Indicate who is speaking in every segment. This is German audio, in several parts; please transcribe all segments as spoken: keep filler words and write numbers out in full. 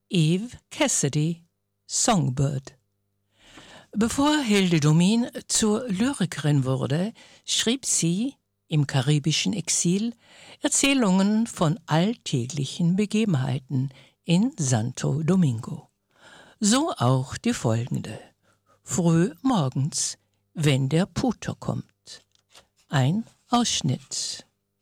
Speaker 1: Eve Cassidy, Songbird. Bevor Hilde Domin zur Lyrikerin wurde, schrieb sie im karibischen Exil Erzählungen von alltäglichen Begebenheiten in Santo Domingo. So auch die folgende: Früh morgens, wenn der Puter kommt. Ein Ausschnitt.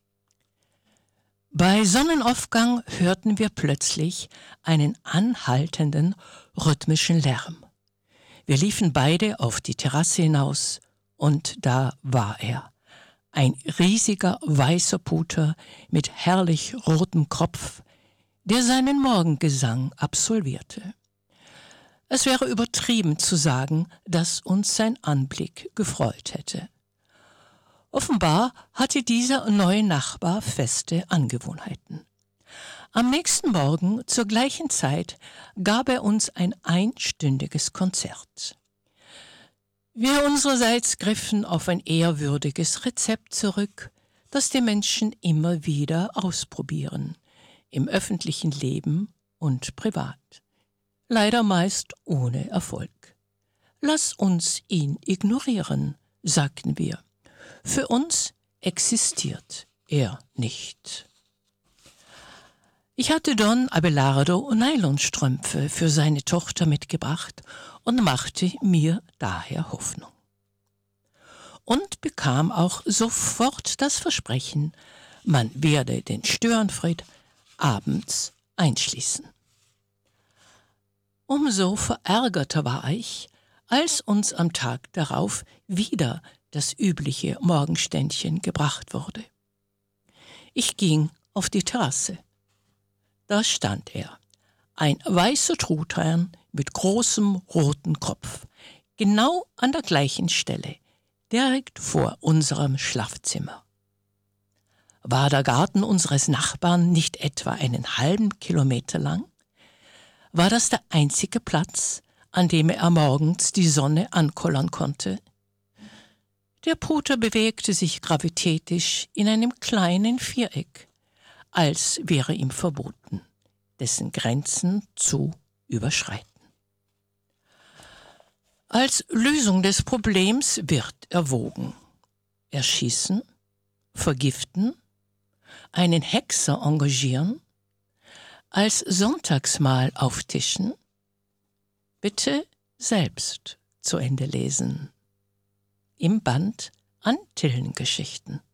Speaker 1: Bei Sonnenaufgang hörten wir plötzlich einen anhaltenden, rhythmischen Lärm. Wir liefen beide auf die Terrasse hinaus, und da war er. Ein riesiger weißer Puter mit herrlich rotem Kopf, der seinen Morgengesang absolvierte. Es wäre übertrieben zu sagen, dass uns sein Anblick gefreut hätte. Offenbar hatte dieser neue Nachbar feste Angewohnheiten. Am nächsten Morgen zur gleichen Zeit gab er uns ein einstündiges Konzert. Wir unsererseits griffen auf ein ehrwürdiges Rezept zurück, das die Menschen immer wieder ausprobieren, im öffentlichen Leben und privat. Leider meist ohne Erfolg. Lass uns ihn ignorieren, sagten wir. Für uns existiert er nicht. Ich hatte Don Abelardo Nylonstrümpfe für seine Tochter mitgebracht und machte mir daher Hoffnung. Und bekam auch sofort das Versprechen, man werde den Störenfried abends einschließen. Umso verärgerter war ich, als uns am Tag darauf wieder das übliche Morgenständchen gebracht wurde. Ich ging auf die Terrasse. Da stand er, ein weißer Truthahn mit großem roten Kopf, genau an der gleichen Stelle, direkt vor unserem Schlafzimmer. War der Garten unseres Nachbarn nicht etwa einen halben Kilometer lang? War das der einzige Platz, an dem er morgens die Sonne ankollern konnte? Der Puter bewegte sich gravitätisch in einem kleinen Viereck, als wäre ihm verboten, dessen Grenzen zu überschreiten. Als Lösung des Problems wird erwogen: Erschießen, vergiften, einen Hexer engagieren, als Sonntagsmahl auftischen. Bitte selbst zu Ende lesen. Im Band Antillengeschichten.